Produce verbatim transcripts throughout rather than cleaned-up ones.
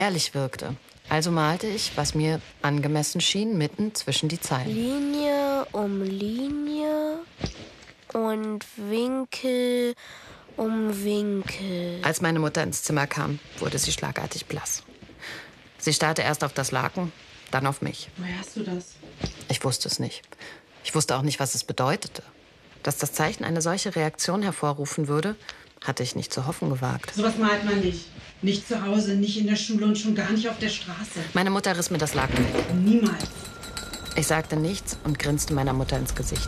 ehrlich wirkte. Also malte ich, was mir angemessen schien, mitten zwischen die Zeilen. Linie um Linie und Winkel um Winkel. Als meine Mutter ins Zimmer kam, wurde sie schlagartig blass. Sie starrte erst auf das Laken, dann auf mich. Woher hast du das? Ich wusste es nicht. Ich wusste auch nicht, was es bedeutete. Dass das Zeichen eine solche Reaktion hervorrufen würde, hatte ich nicht zu hoffen gewagt. Sowas malt man nicht. Nicht zu Hause, nicht in der Schule und schon gar nicht auf der Straße. Meine Mutter riss mir das Laken weg. Niemals. Ich sagte nichts und grinste meiner Mutter ins Gesicht.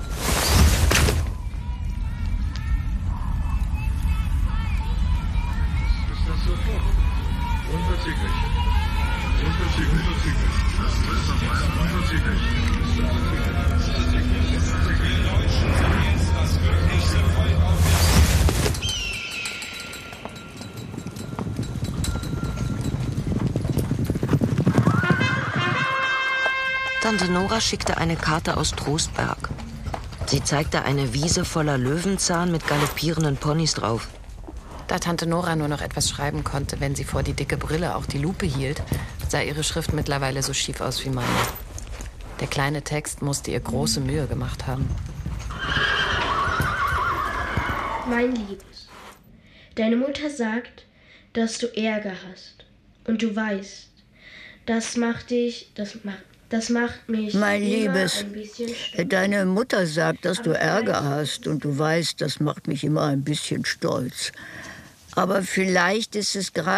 Tante Nora schickte eine Karte aus Trostberg. Sie zeigte eine Wiese voller Löwenzahn mit galoppierenden Ponys drauf. Da Tante Nora nur noch etwas schreiben konnte, wenn sie vor die dicke Brille auch die Lupe hielt, sah ihre Schrift mittlerweile so schief aus wie meine. Der kleine Text musste ihr große Mühe gemacht haben. Mein Liebes, deine Mutter sagt, dass du Ärger hast. Und du weißt, das macht dich, das macht, das macht mich Mein immer Liebes, ein bisschen stolz. deine Mutter sagt, dass du Aber Ärger vielleicht- hast und du weißt, das macht mich immer ein bisschen stolz. Aber vielleicht ist es gerade